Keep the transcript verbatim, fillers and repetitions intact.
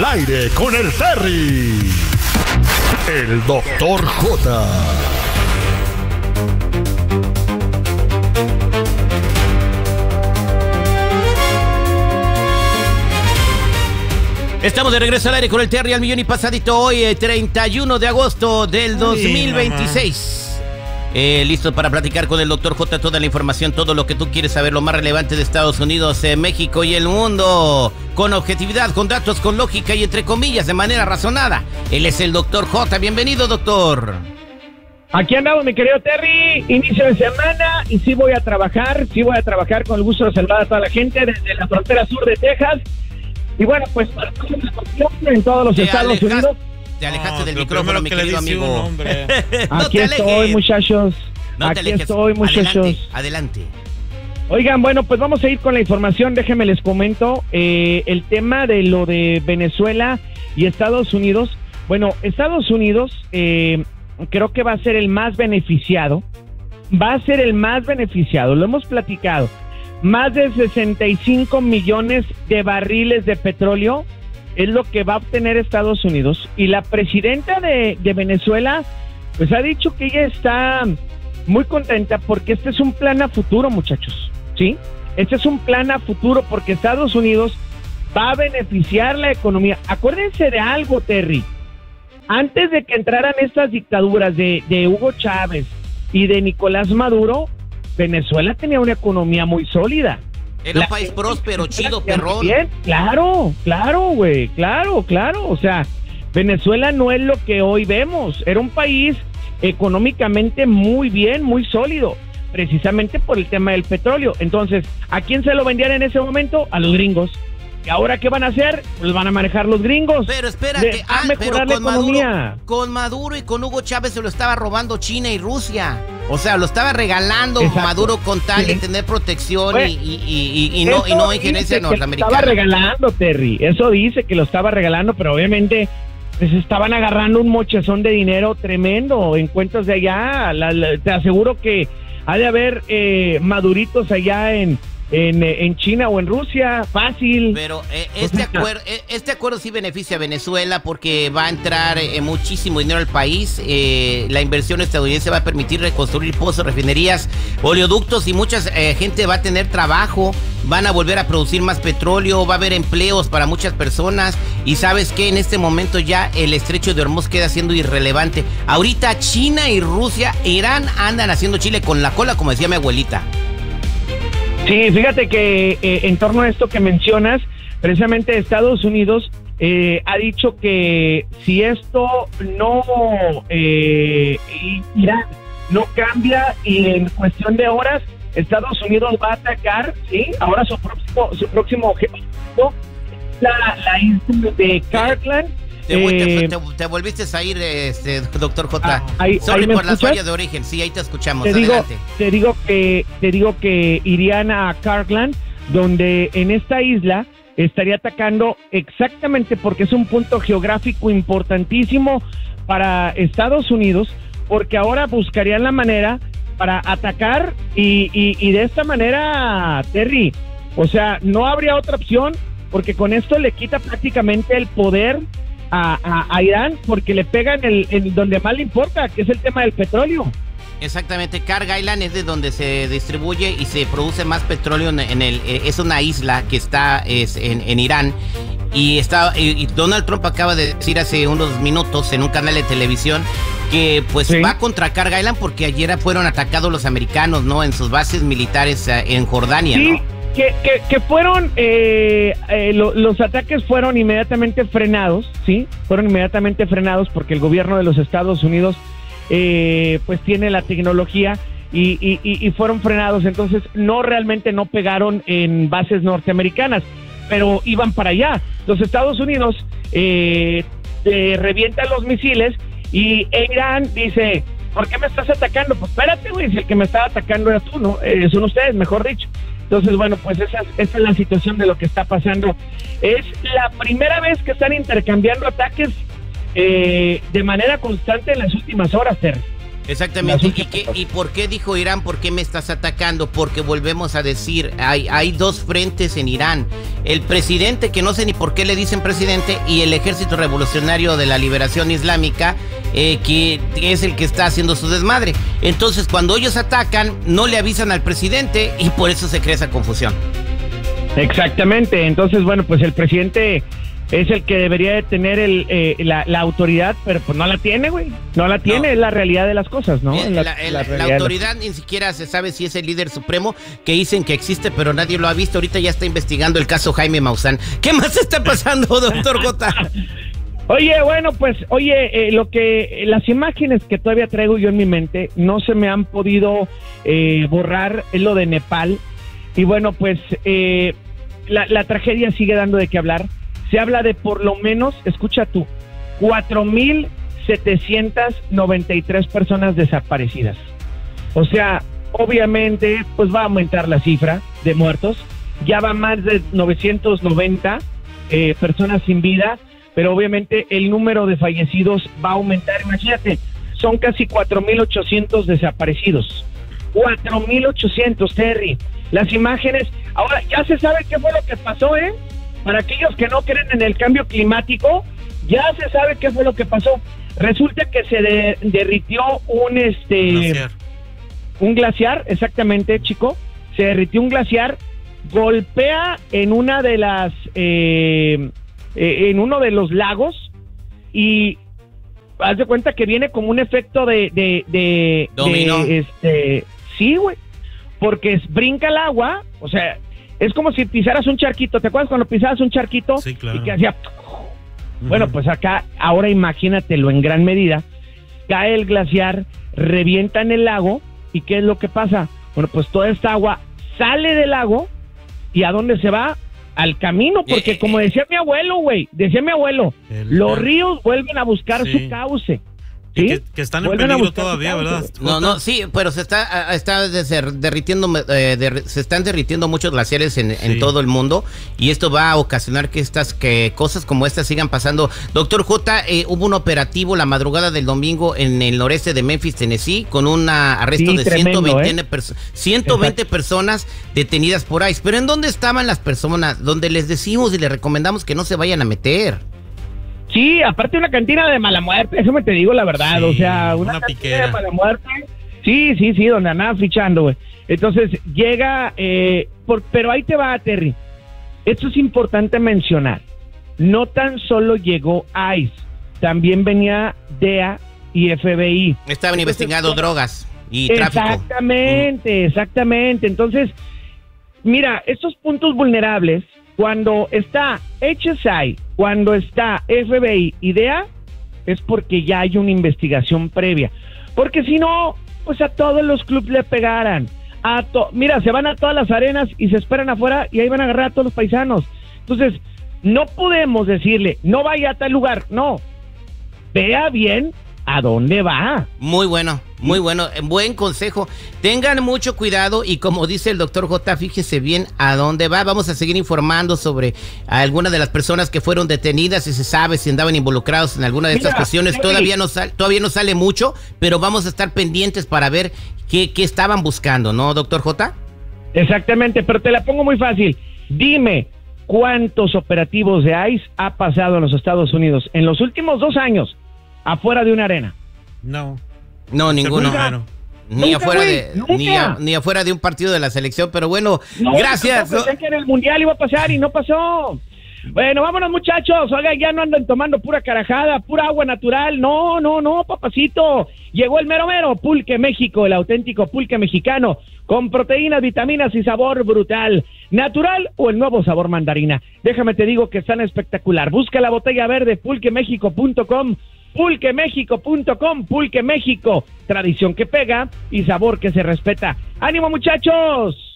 aire con el Terry. El doctor J. Estamos de regreso al aire con el Terry al millón y pasadito hoy, eh, treinta y uno de agosto del dos mil veintiséis. Eh, listo para platicar con el doctor J toda la información, todo lo que tú quieres saber, lo más relevante de Estados Unidos, eh, México y el mundo, con objetividad, con datos, con lógica y entre comillas, de manera razonada. Él es el doctor J. Bienvenido, doctor. Aquí andamos, mi querido Terry, inicio de semana y sí voy a trabajar, sí voy a trabajar con el gusto de saludar a toda la gente desde la frontera sur de Texas. Y bueno, pues en todos los te Estados alejas, Unidos. Te alejaste no, del micrófono, mi querido amigo. Un, no Aquí estoy, muchachos. No Aquí te alejes. estoy, muchachos. Adelante, adelante. Oigan, bueno, pues vamos a ir con la información. Déjenme les comento eh, el tema de lo de Venezuela y Estados Unidos. Bueno, Estados Unidos eh, creo que va a ser el más beneficiado. Va a ser el más beneficiado. Lo hemos platicado. Más de sesenta y cinco millones de barriles de petróleo es lo que va a obtener Estados Unidos. Y la presidenta de, de Venezuela, pues ha dicho que ella está muy contenta porque este es un plan a futuro, muchachos, ¿sí? Este es un plan a futuro porque Estados Unidos va a beneficiar la economía. Acuérdense de algo, Terry. Antes de que entraran estas dictaduras de, de Hugo Chávez y de Nicolás Maduro, Venezuela tenía una economía muy sólida. Era un país próspero, chido, perrón. Bien, claro, claro, güey, claro, claro. O sea, Venezuela no es lo que hoy vemos. Era un país económicamente muy bien, muy sólido, precisamente por el tema del petróleo. Entonces, ¿a quién se lo vendían en ese momento? A los gringos. ¿Y ahora qué van a hacer? Pues van a manejar los gringos. Pero espérate, de, ah, a mejorar la economía. Maduro, con Maduro y con Hugo Chávez se lo estaba robando China y Rusia. O sea, lo estaba regalando. Exacto. Maduro con tal sí. de tener protección pues, y, y, y, y no, y no injerencia norteamericana. Lo estaba regalando, Terry. Eso dice que lo estaba regalando, pero obviamente pues estaban agarrando un mochezón de dinero tremendo en cuentas de allá. La, la, te aseguro que ha de haber eh, maduritos allá en En, en China o en Rusia, fácil. Pero eh, este, acuerdo, este acuerdo sí beneficia a Venezuela porque va a entrar eh, muchísimo dinero al país. Eh, la inversión estadounidense va a permitir reconstruir pozos, refinerías, oleoductos y mucha eh, gente va a tener trabajo. Van a volver a producir más petróleo, va a haber empleos para muchas personas. Y sabes que en este momento ya el estrecho de Hormuz queda siendo irrelevante. Ahorita China y Rusia, Irán andan haciendo chile con la cola, como decía mi abuelita. Sí, fíjate que eh, en torno a esto que mencionas, precisamente Estados Unidos eh, ha dicho que si esto no eh, Irán no cambia y en cuestión de horas Estados Unidos va a atacar, sí, ahora su próximo su próximo objetivo la, la isla de Kirtland. Te, eh, te, te, te volviste a ir, este, doctor J. Ah, ahí, Sorry ahí por las escuchas? fallas de origen. Sí, ahí te escuchamos. Te Adelante. digo, te digo que te digo que irían a Kirtland, donde en esta isla estaría atacando exactamente porque es un punto geográfico importantísimo para Estados Unidos, porque ahora buscarían la manera para atacar y, y, y de esta manera, Terry, o sea, no habría otra opción, porque con esto le quita prácticamente el poder A, a, a Irán, porque le pegan el, el donde más le importa, que es el tema del petróleo. Exactamente, Kharg Island es de donde se distribuye y se produce más petróleo en, en el, es una isla que está es, en, en Irán y está y, y Donald Trump acaba de decir hace unos minutos en un canal de televisión que pues ¿sí? va contra Kharg Island porque ayer fueron atacados los americanos, ¿no? En sus bases militares en Jordania, sí. ¿no? Que, que, que fueron, eh, eh, lo, los ataques fueron inmediatamente frenados, ¿sí? Fueron inmediatamente frenados porque el gobierno de los Estados Unidos, eh, pues tiene la tecnología y, y, y fueron frenados. Entonces, no realmente no pegaron en bases norteamericanas, pero iban para allá. Los Estados Unidos eh, eh, revientan los misiles y Irán dice, ¿por qué me estás atacando? Pues espérate, güey, si el que me estaba atacando era tú, ¿no? Eh, son ustedes, mejor dicho. Entonces, bueno, pues esa, esa es la situación de lo que está pasando. Es la primera vez que están intercambiando ataques eh, de manera constante en las últimas horas, Terry. Exactamente. ¿Y, qué, ¿Y por qué dijo Irán? ¿Por qué me estás atacando? Porque volvemos a decir, hay, hay dos frentes en Irán. El presidente, que no sé ni por qué le dicen presidente, y el Ejército Revolucionario de la Liberación Islámica, eh, que es el que está haciendo su desmadre. Entonces, cuando ellos atacan, no le avisan al presidente y por eso se crea esa confusión. Exactamente. Entonces, bueno, pues el presidente es el que debería de tener el, eh, la, la autoridad, pero pues no la tiene, güey. No la tiene, no. Es la realidad de las cosas, ¿no? La, la, la, la autoridad ni siquiera se sabe si es el líder supremo, que dicen que existe, pero nadie lo ha visto. Ahorita ya está investigando el caso Jaime Maussan. ¿Qué más está pasando, doctor J? Oye, bueno, pues, oye, eh, lo que las imágenes que todavía traigo yo en mi mente no se me han podido eh, borrar, es lo de Nepal. Y bueno, pues, eh, la, la tragedia sigue dando de qué hablar. Se habla de por lo menos, escucha tú, cuatro mil setecientas noventa y tres personas desaparecidas. O sea, obviamente, pues va a aumentar la cifra de muertos. Ya va más de novecientos noventa eh, personas sin vida, pero obviamente el número de fallecidos va a aumentar. Imagínate, son casi cuatro mil ochocientos desaparecidos. cuatro mil ochocientos, Terry. Las imágenes, ahora ya se sabe qué fue lo que pasó, ¿eh? Para aquellos que no creen en el cambio climático, ya se sabe qué fue lo que pasó. Resulta que se de, derritió un este glaciar. un glaciar, exactamente, chico. Se derritió un glaciar, golpea en una de las eh, eh, en uno de los lagos y haz de cuenta que viene como un efecto de de de, Dominó. de este sí, güey, porque es, brinca el agua, o sea, es como si pisaras un charquito. ¿Te acuerdas cuando pisabas un charquito? Sí, claro. Y que hacía... Uh-huh. Bueno, pues acá, ahora imagínatelo en gran medida. Cae el glaciar, revienta en el lago, ¿y qué es lo que pasa? Bueno, pues toda esta agua sale del lago, ¿y a dónde se va? Al camino, porque eh, como decía mi abuelo, güey, decía mi abuelo, el... los ríos vuelven a buscar sí. su cauce. ¿Sí? Que, que están en Vuelven peligro todavía, ¿verdad? No, no, sí, pero se está, está derritiendo, eh, der, se están derritiendo muchos glaciares en, sí. en todo el mundo, y esto va a ocasionar que estas que cosas como estas sigan pasando. Doctor J, eh, hubo un operativo la madrugada del domingo en el noreste de Memphis, Tennessee, con un arresto sí, de tremendo, ciento veinte, ¿eh? perso- ciento veinte personas detenidas por ICE. Pero ¿en dónde estaban las personas? Donde les decimos y les recomendamos que no se vayan a meter. Sí, aparte una cantina de mala muerte, eso me te digo la verdad, sí, o sea, una, una cantina piquera. de mala muerte, sí, sí, sí, donde andaban fichando, güey. Entonces llega, eh, por, pero ahí te va, Terry, esto es importante mencionar, no tan solo llegó ICE, también venía D E A y F B I. Estaban Entonces, investigando drogas y tráfico. Exactamente, exactamente, entonces, mira, estos puntos vulnerables, cuando está H S I, cuando está F B I y D E A, es porque ya hay una investigación previa. Porque si no, pues a todos los clubes le pegaran. A to- Mira, se van a todas las arenas y se esperan afuera y ahí van a agarrar a todos los paisanos. Entonces, no podemos decirle, no vaya a tal lugar. No, vea bien a dónde va. Muy bueno, muy bueno, buen consejo. Tengan mucho cuidado y como dice el doctor J, fíjese bien a dónde va. Vamos a seguir informando sobre algunas de las personas que fueron detenidas, si se sabe si andaban involucrados en alguna de Mira, estas cuestiones. Sí. Todavía no sale, todavía no sale mucho, pero vamos a estar pendientes para ver qué, qué estaban buscando, ¿no, doctor J? Exactamente, pero te la pongo muy fácil. Dime, ¿cuántos operativos de ICE ha pasado en los Estados Unidos en los últimos dos años? Afuera de una arena. No. No, ninguno. Nunca. Ni Nunca, afuera güey, de nunca. ni, a, ni afuera de un partido de la selección, pero bueno, no, gracias. No, pensé que en el mundial iba a pasar y no pasó. Bueno, vámonos muchachos, oigan, ya no andan tomando pura carajada, pura agua natural, no, no, no, papacito, llegó el mero mero, Pulque México, el auténtico pulque mexicano, con proteínas, vitaminas y sabor brutal, natural o el nuevo sabor mandarina, déjame te digo que están espectacular, busca la botella verde, pulque méxico punto com, pulque méxico punto com, Pulque México, tradición que pega y sabor que se respeta, ¡ánimo muchachos!